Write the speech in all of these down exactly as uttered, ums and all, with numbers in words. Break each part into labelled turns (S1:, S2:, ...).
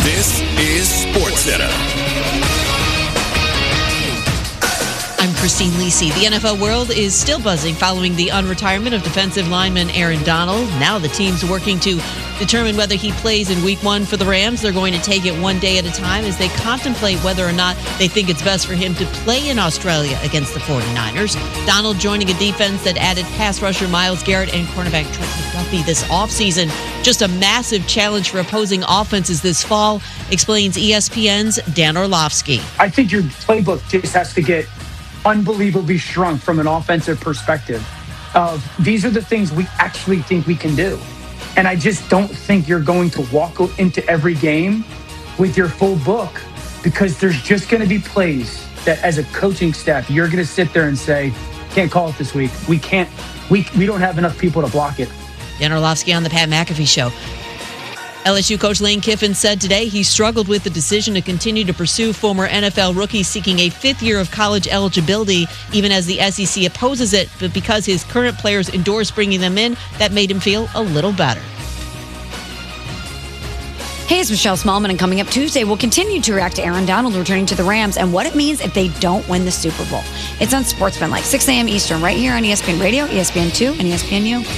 S1: This is SportsCenter.
S2: I'm Christine Lisi. The N F L world is still buzzing following the unretirement of defensive lineman Aaron Donald. Now the team's working to determine whether he plays in week one for the Rams. They're going to take it one day at a time as they contemplate whether or not they think it's best for him to play in Australia against the forty-niners. Donald joining a defense that added pass rusher Myles Garrett and cornerback Trent McDuffie this offseason. Just a massive challenge for opposing offenses this fall, explains E S P N's Dan Orlovsky.
S3: I think your playbook just has to get unbelievably shrunk from an offensive perspective of these are the things we actually think we can do. And I just don't think you're going to walk into every game with your full book, because there's just going to be plays that as a coaching staff, you're going to sit there and say, can't call it this week. We can't, we, we don't have enough people to block it.
S2: Dan Orlovsky on the Pat McAfee Show. L S U coach Lane Kiffin said today he struggled with the decision to continue to pursue former N F L rookies seeking a fifth year of college eligibility, even as the S E C opposes it. But because his current players endorse bringing them in, that made him feel a little better.
S4: Hey, it's Michelle Smallman, and coming up Tuesday, we'll continue to react to Aaron Donald returning to the Rams and what it means if they don't win the Super Bowl. It's on Sportsman, six a.m. Eastern, right here on E S P N Radio, E S P N two, and E S P N U.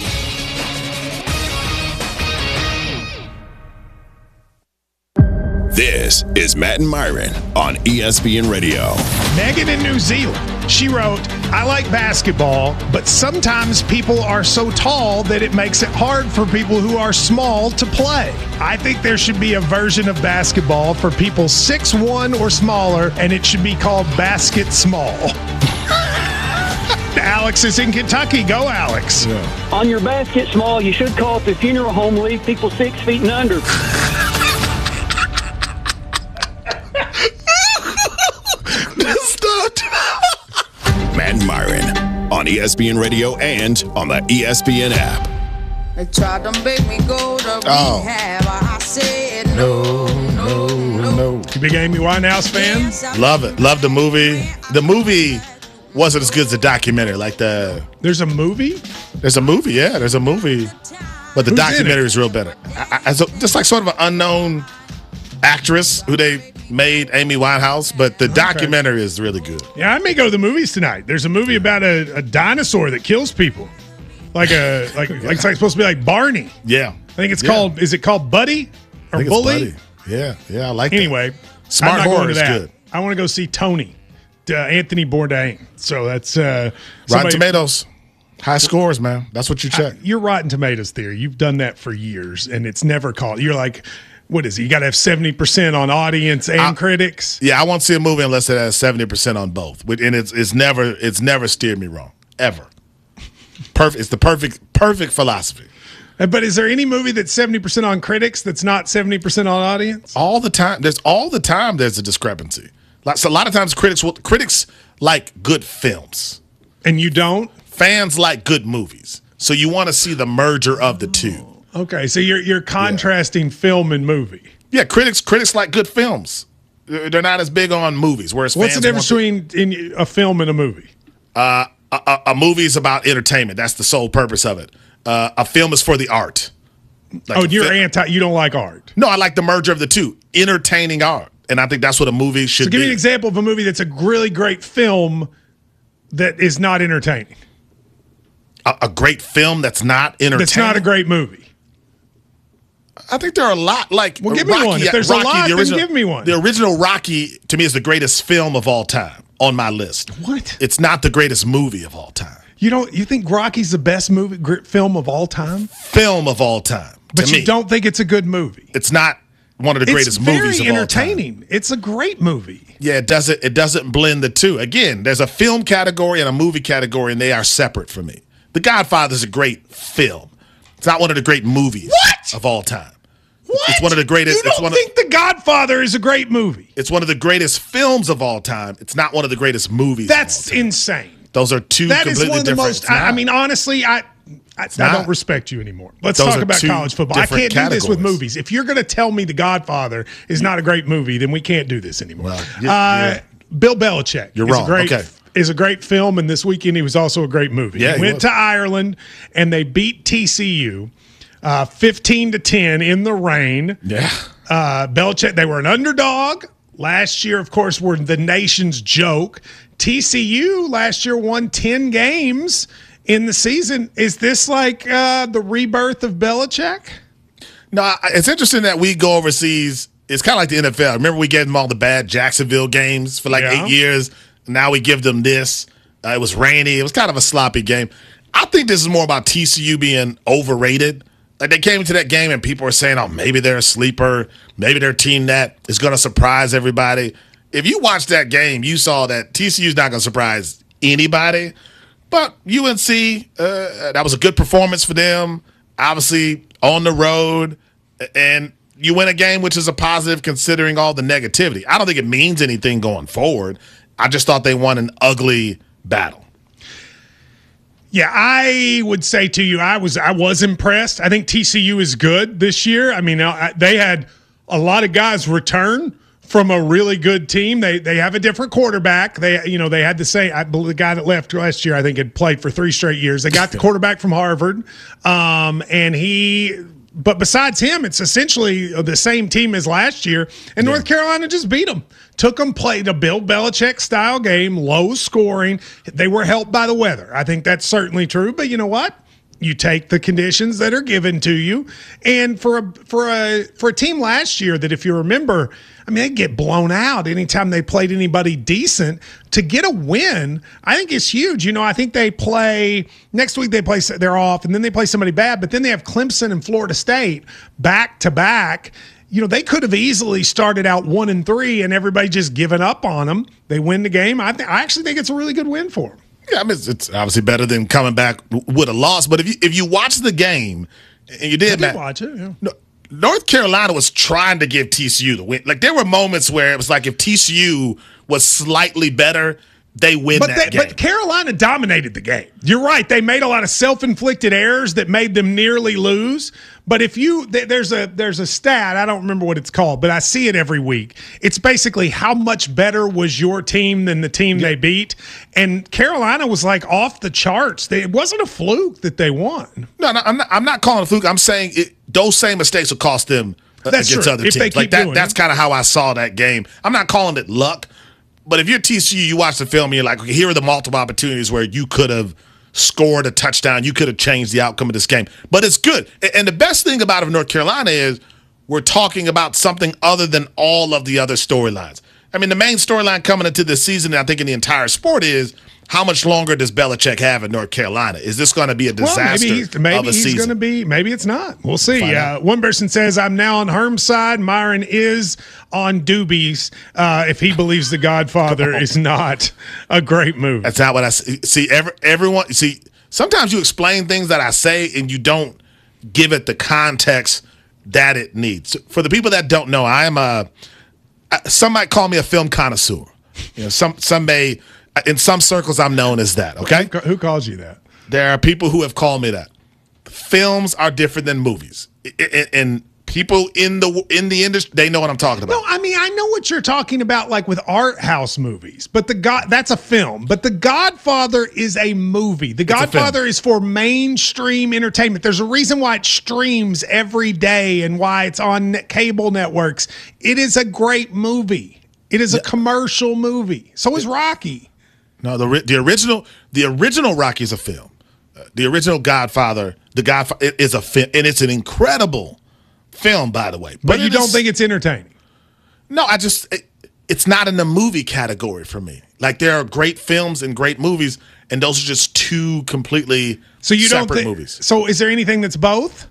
S1: This is Matt and Myron on E S P N Radio.
S5: Megan in New Zealand, she wrote, I like basketball, but sometimes people are so tall that it makes it hard for people who are small to play. I think there should be a version of basketball for people six one or smaller, and it should be called Basket Small. Alex is in Kentucky. Go, Alex.
S6: Yeah. On your Basket Small, you should call it the Funeral Home League, people six feet and under.
S1: Matt and Myron on E S P N Radio and on the E S P N app.
S7: They tried to make me go to
S5: Oh.
S7: rehab. I said
S5: No, no, no. You big Amy Winehouse fans?
S8: Love it. Love the movie. The movie wasn't as good as the documentary. Like the
S5: There's a movie?
S8: There's a movie, yeah. There's a movie. But the
S5: Who's in
S8: documentary
S5: it?
S8: is real better. I, I, so just like sort of an unknown actress who they made Amy Winehouse, but the
S5: Okay.
S8: documentary is really good.
S5: Yeah, I may go to the movies tonight. There's a movie about a, a dinosaur that kills people. Like a like, like it's like supposed to be like Barney.
S8: Yeah.
S5: I think it's
S8: Yeah.
S5: called, is it called Buddy or
S8: I think
S5: Bully?
S8: it's Buddy. Yeah, yeah, I like that.
S5: Anyway,
S8: Smart
S5: I'm not
S8: horror
S5: going to
S8: is
S5: that.
S8: good.
S5: I want to go see Tony, uh, Anthony Bourdain. So that's uh,
S8: Rotten
S5: somebody-
S8: Tomatoes. High scores, man. That's what you check.
S5: I, your Rotten Tomatoes theory, you've done that for years, and it's never called. You're like, what is it? You got to have seventy percent on audience and
S8: I-
S5: critics.
S8: Yeah, I won't see a movie unless it has seventy percent on both. And it's it's never it's never steered me wrong. Ever. Perfect. It's the perfect perfect philosophy.
S5: Uh, But is there any movie that's seventy percent on critics that's not seventy percent on audience?
S8: All the time. There's all the time there's a discrepancy. Like so a lot of times critics will critics like good films.
S5: And you don't?
S8: Fans like good movies. So you want to see the merger of the two.
S5: Okay, so you're you're contrasting film and movie.
S8: Yeah, critics critics like good films. They're they're not as big on movies. Whereas
S5: What's the
S8: fans
S5: difference
S8: want
S5: between in a film and a movie?
S8: Uh, a, a, a movie is about entertainment. That's the sole purpose of it. Uh, a film is for the art. Like
S5: oh,
S8: a
S5: you're
S8: fi-
S5: anti. You don't like art.
S8: No, I like the merger of the two. Entertaining art. And I think that's what a movie should
S5: So give
S8: be.
S5: me an example of a movie that's a really great film that is not entertaining.
S8: A, a great film that's not entertaining.
S5: That's not a great movie.
S8: I think there are a lot. Like,
S5: Well, give me
S8: Rocky,
S5: one. If there's a
S8: Rocky,
S5: lot,
S8: the
S5: then
S8: original,
S5: give me one.
S8: The original Rocky, to me, is the greatest film of all time on my list.
S5: What?
S8: It's not the greatest movie of all time.
S5: You don't. You think Rocky's the best movie gr- film of all time?
S8: Film of all time.
S5: But
S8: to
S5: you
S8: me.
S5: don't think it's a good movie?
S8: It's not one of the greatest
S5: it's very
S8: movies of all time.
S5: entertaining. It's a great movie.
S8: Yeah, it doesn't it doesn't blend the two. Again, there's a film category and a movie category, and they are separate for me. The Godfather is a great film. It's not one of the great movies
S5: What?
S8: of all time.
S5: What?
S8: It's one of the greatest.
S5: You
S8: it's
S5: don't
S8: one
S5: think The Godfather is a great movie?
S8: Of, it's one of the greatest films of all time. It's not one of the greatest movies.
S5: That's
S8: of all time.
S5: insane.
S8: Those are two
S5: That is
S8: completely
S5: one of the
S8: different.
S5: most.
S8: It's
S5: I, I
S8: not.
S5: mean, honestly, I. I, I
S8: not.
S5: don't respect you anymore. Let's
S8: Those
S5: talk
S8: are
S5: about
S8: two
S5: college football. I can't
S8: different
S5: do this with
S8: categories.
S5: movies. If you're going to tell me The Godfather is not a great movie, then we can't do this anymore.
S8: Well, you-
S5: uh,
S8: you're-
S5: Bill Belichick.
S8: You're
S5: is
S8: wrong.
S5: A great,
S8: Okay.
S5: Is a great film, and this weekend he was also a great movie.
S8: Yeah,
S5: he
S8: he
S5: went
S8: was.
S5: to Ireland, and they beat T C U uh, fifteen to ten in the rain.
S8: Yeah.
S5: Uh, Belichick, they were an underdog. Last year, of course, were the nation's joke. T C U last year won ten games in the season. Is this like uh, the rebirth of Belichick?
S8: No, it's interesting that we go overseas. It's kind of like the N F L. Remember we gave them all the bad Jacksonville games for like
S5: Yeah.
S8: eight years. Now we give them this. Uh, it was rainy. It was kind of a sloppy game. I think this is more about T C U being overrated. Like they came into that game and people were saying, oh, maybe they're a sleeper. Maybe their team that is going to surprise everybody. If you watched that game, you saw that T C U's not going to surprise anybody. But U N C, uh, that was a good performance for them. Obviously on the road. And you win a game, which is a positive considering all the negativity. I don't think it means anything going forward. I just thought they won an ugly battle.
S5: Yeah, I would say to you, I was I was impressed. I think T C U is good this year. I mean, uh, they had a lot of guys return from a really good team. They they have a different quarterback. They you know they had the same. I believe the guy that left last year, I think, had played for three straight years. They got the quarterback from Harvard, um, and he. But besides him, it's essentially the same team as last year. And yeah. North Carolina just beat them. Took them, played a Bill Belichick style game, low scoring. They were helped by the weather. I think that's certainly true. But you know what? You take the conditions that are given to you. And for a for a for a team last year that, if you remember, I mean, they get blown out anytime they played anybody decent. To get a win, I think is huge. You know, I think they play next week. They play they're off, and then they play somebody bad. But then they have Clemson and Florida State back to back. You know, they could have easily started out one and three, and everybody just given up on them. They win the game. I th- I actually think it's a really good win for them.
S8: Yeah, I mean, it's, it's obviously better than coming back with a loss. But if you if you watch the game, and you did,
S5: I did
S8: Matt,
S5: watch it. Yeah.
S8: No, North Carolina was trying to give T C U the win. Like there were moments where it was like if T C U was slightly better, they win
S5: but
S8: that
S5: they,
S8: game.
S5: But Carolina dominated the game. You're right. They made a lot of self-inflicted errors that made them nearly lose. But if you th- there's a there's a stat, I don't remember what it's called, but I see it every week. It's basically how much better was your team than the team yeah. they beat. And Carolina was like off the charts. They, it wasn't a fluke that they won.
S8: No, no, I'm not. I'm not calling it a fluke. I'm saying it, those same mistakes will cost them uh,
S5: that's
S8: against
S5: true.
S8: other
S5: if
S8: teams.
S5: They keep
S8: like that.
S5: doing
S8: That's kind of how I saw that game. I'm not calling it luck, but if you're T C U, you watch the film and you're like, okay, here are the multiple opportunities where you could have scored a touchdown. You could have changed the outcome of this game. But it's good. And the best thing about it of North Carolina is we're talking about something other than all of the other storylines. I mean, the main storyline coming into this season, and I think in the entire sport, is how much longer does Belichick have in North Carolina? Is this going to be a disaster
S5: well, maybe he's, maybe
S8: of a
S5: he's
S8: season?
S5: going to be. Maybe it's not. We'll see. Uh, one person says, I'm now on Herm's side. Myron is on Doobie's uh, if he believes The Godfather is not a great movie.
S8: That's not what I see. See, every, everyone, see, sometimes you explain things that I say and you don't give it the context that it needs. For the people that don't know, I am a, some might call me a film connoisseur. You know, some, some may, in some circles, I'm known as that, okay?
S5: Who, who calls you that?
S8: There are people who have called me that. Films are different than movies. And people in the in the industry, they know what I'm talking about.
S5: No, I mean, I know what you're talking about, like with art house movies. But the God, that's a film. But The Godfather is a movie. The Godfather is for mainstream entertainment. There's a reason why it streams every day and why it's on cable networks. It is a great movie. It is a commercial movie. So is Rocky.
S8: No, the the original the original Rocky is a film. Uh, the original Godfather, the Godfather is a film, and it's an incredible film, by the way.
S5: But, but you don't is, think it's entertaining?
S8: No, I just it, it's not in the movie category for me. Like there are great films and great movies, and those are just two completely
S5: so you
S8: separate
S5: don't think,
S8: movies.
S5: So is there anything that's both?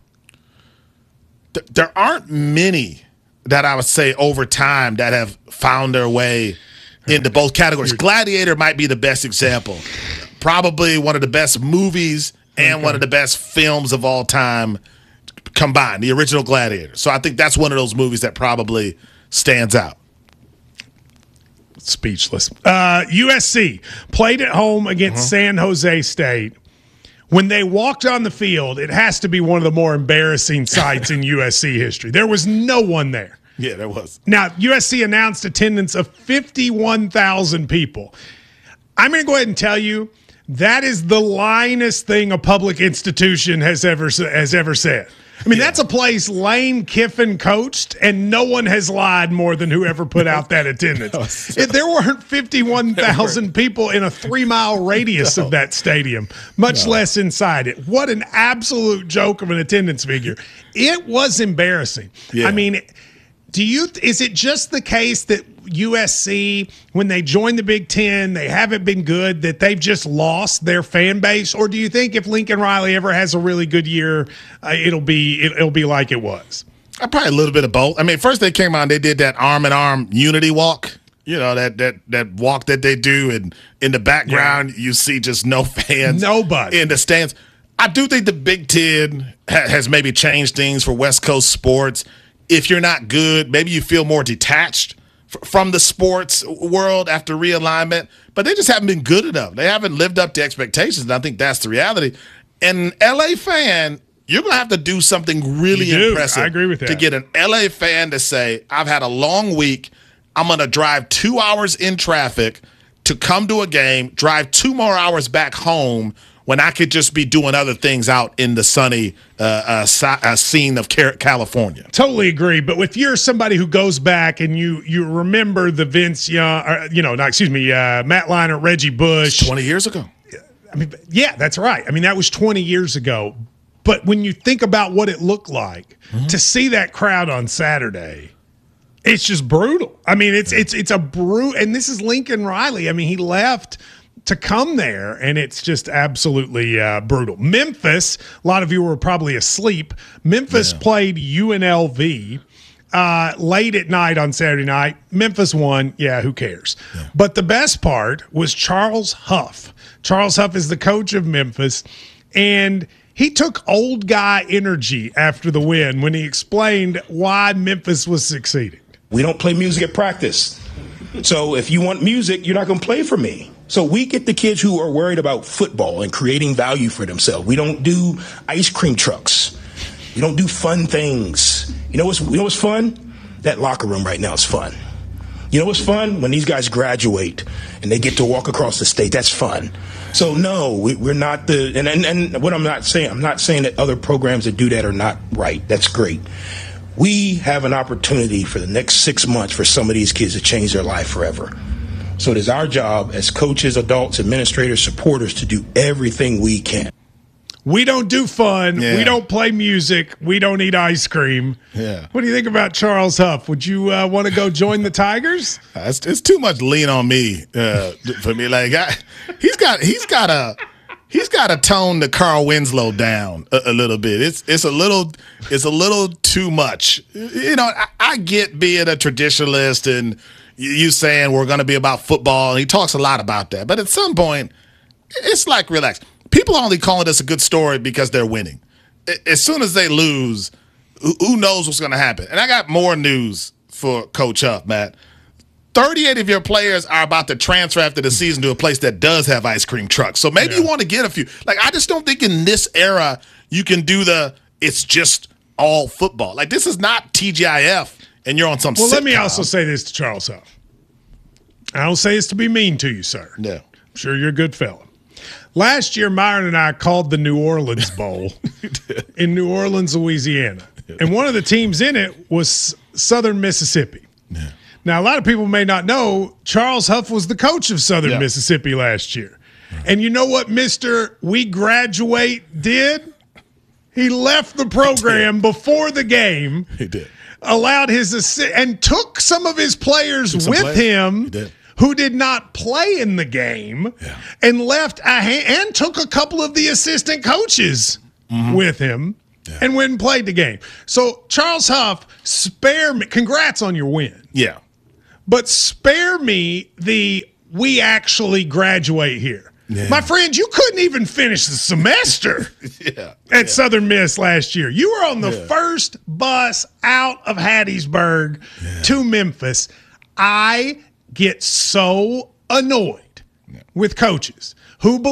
S8: Th- there aren't many that I would say over time that have found their way into both categories. Gladiator might be the best example. Probably one of the best movies and okay. one of the best films of all time combined, the original Gladiator. So I think that's one of those movies that probably stands out.
S5: Speechless. Uh, U S C played at home against uh-huh. San Jose State. When they walked on the field, it has to be one of the more embarrassing sights in U S C history. There was no one there.
S8: Yeah, there was.
S5: Now, U S C announced attendance of fifty-one thousand people. I'm going to go ahead and tell you, that is the linest thing a public institution has ever has ever said. I mean, yeah. that's a place Lane Kiffin coached, and no one has lied more than whoever put out that attendance. If there weren't fifty-one thousand people in a three-mile radius no. of that stadium, much no. less inside it. What an absolute joke of an attendance figure. It was embarrassing. Yeah. I mean, do you? Is it just the case that U S C, when they joined the Big Ten, they haven't been good, that they've just lost their fan base? Or do you think if Lincoln Riley ever has a really good year, uh, it'll be it, it'll be like it was?
S8: Uh, probably a little bit of both. I mean, first they came out, they did that arm in arm unity walk. You know, that that that walk that they do, and in the background yeah. you see just no fans,
S5: nobody
S8: in the stands. I do think the Big Ten ha- has maybe changed things for West Coast sports. If you're not good, maybe you feel more detached from the sports world after realignment, but they just haven't been good enough. They haven't lived up to expectations, and I think that's the reality. And an L A fan, you're going to have to do something really impressive
S5: I agree with that.
S8: to get an L A fan to say, I've had a long week, I'm going to drive two hours in traffic to come to a game, drive two more hours back home when I could just be doing other things out in the sunny uh, uh, si- uh, scene of California.
S5: Totally agree. But if you're somebody who goes back and you you remember the Vince Young, or, you know, not excuse me, uh, Matt Leinart, Reggie Bush,
S8: twenty years ago.
S5: I mean, yeah, that's right. I mean, that was twenty years ago. But when you think about what it looked like mm-hmm. to see that crowd on Saturday, it's just brutal. I mean, it's it's it's a brute. And this is Lincoln Riley. I mean, he left to come there, and it's just absolutely uh, brutal. Memphis, a lot of you were probably asleep. Memphis yeah. played U N L V uh, late at night on Saturday night. Memphis won. Yeah, who cares? Yeah. But the best part was Charles Huff. Charles Huff is the coach of Memphis, and he took old guy energy after the win when he explained why Memphis was succeeding.
S9: We don't play music at practice. So if you want music, you're not going to play for me. So we get the kids who are worried about football and creating value for themselves. We don't do ice cream trucks. We don't do fun things. You know what's, you know what's fun? That locker room right now is fun. You know what's fun? When these guys graduate and they get to walk across the state. That's fun. So no, we, we're not the and, and and what I'm not saying, I'm not saying that other programs that do that are not right. That's great. We have an opportunity for the next six months for some of these kids to change their life forever. So it is our job as coaches, adults, administrators, supporters to do everything we can.
S5: We don't do fun. Yeah. We don't play music. We don't eat ice cream.
S8: Yeah.
S5: What do you think about Charles Huff? Would you uh, want to go join the Tigers?
S8: Uh, it's, it's too much lean on me uh, for me. Like I, he's got he's got a he's got to tone the Carl Winslow down a, a little bit. It's it's a little it's a little too much. You know, I, I get being a traditionalist and you saying we're going to be about football. And he talks a lot about that. But at some point, it's like, relax. People are only calling this a good story because they're winning. As soon as they lose, who knows what's going to happen? And I got more news for Coach Huff, Matt. thirty-eight of your players are about to transfer after the season to a place that does have ice cream trucks. So maybe yeah. you want to get a few. Like, I just don't think in this era you can do the it's just all football. Like, this is not T G I F. And you're on some
S5: Well,
S8: sitcom.
S5: let me also say this to Charles Huff. I don't say this to be mean to you, sir.
S8: No.
S5: I'm sure you're a good fella. Last year, Myron and I called the New Orleans Bowl in New Orleans, Louisiana. And one of the teams in it was Southern Mississippi.
S8: Yeah.
S5: Now, a lot of people may not know Charles Huff was the coach of Southern
S8: yeah.
S5: Mississippi last year. Right. And you know what Mister We Graduate did? He left the program before the game.
S8: He did.
S5: Allowed his assi- and took some of his players with
S8: players.
S5: him
S8: Did.
S5: who did not play in the game
S8: yeah.
S5: and left a ha- and took a couple of the assistant coaches mm-hmm. with him yeah. and went and played the game. So Charles Huff, spare me. Congrats on your win.
S8: Yeah.
S5: But spare me the we actually graduate here. Yeah. My friend, you couldn't even finish the semester
S8: yeah.
S5: at
S8: yeah.
S5: Southern Miss last year. You were on the
S8: yeah.
S5: first bus out of Hattiesburg
S8: yeah.
S5: to Memphis. I get so annoyed yeah. with coaches who believe